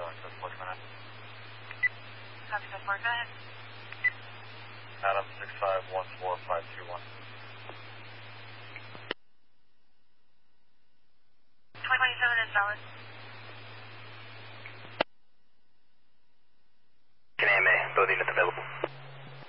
Code 4 Twin. Copy, Code 4, go ahead. Adam 6514521.